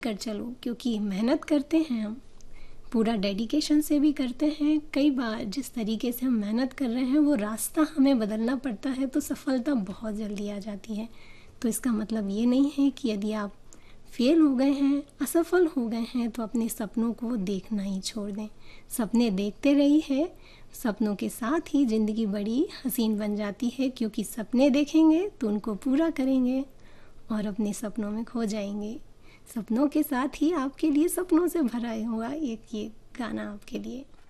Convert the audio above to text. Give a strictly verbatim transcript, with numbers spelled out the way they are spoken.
कर चलो, क्योंकि मेहनत करते हैं हम, पूरा डेडिकेशन से भी करते हैं। कई बार जिस तरीके से हम मेहनत कर रहे हैं वो रास्ता हमें बदलना पड़ता है तो सफलता बहुत जल्दी आ जाती है। तो इसका मतलब ये नहीं है कि यदि आप फेल हो गए हैं, असफल हो गए हैं, तो अपने सपनों को देखना ही छोड़ दें। सपने देखते रहिए, सपनों के साथ ही ज़िंदगी बड़ी हसीन बन जाती है, क्योंकि सपने देखेंगे तो उनको पूरा करेंगे और अपने सपनों में खो जाएंगे। सपनों के साथ ही आपके लिए सपनों से भरा हुआ एक ये गाना आपके लिए।